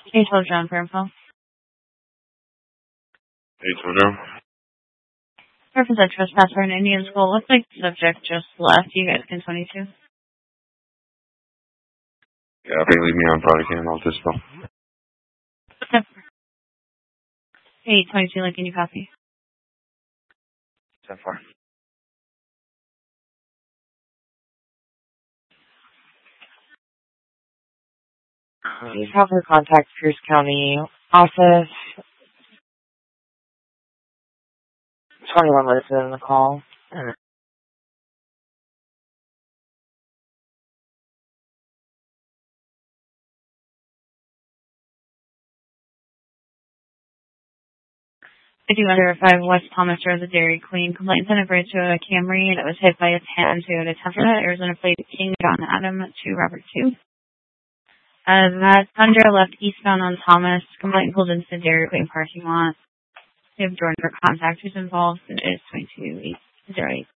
Hey, told John for info. Hey, Tojo. Purpose of trespass for an Indian school. Looks like the subject just left. You guys can 22. Yeah, if they leave me on, probably can't hold this phone. Hey, 22, like, can you copy? So far. Please have her contact Pierce County office. 21 listed in the call. I do under 5 West Thomas Road, the Dairy Queen. Complaint sent over to a Camry and it was hit by a 10 Toyota Tundra, Arizona plate King John Adam to Robert 2. That Tundra left eastbound on Thomas. Complaint pulled into the Dairy Queen parking lot. We have Jordan for contact who's involved. It is 22808.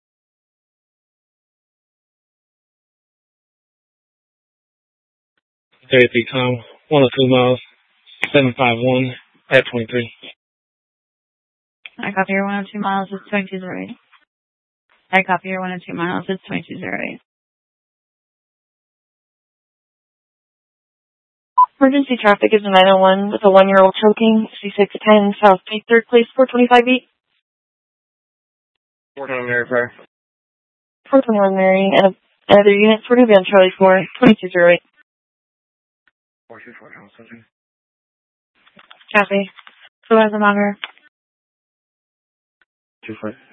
Thursday time, 102 miles, 751 at 23. I copy your 102 miles, it's 2208. I copy your 102 miles, it's 2208. Emergency traffic is a 901 with a 1-year-old choking. C610 South Peak, 3rd place, 425 421 Mary Fire. 421 Mary, and another unit, 4 on Charlie 4, 2208. 424, House Surgeon. Copy. Supervisor Monger. 2 foot.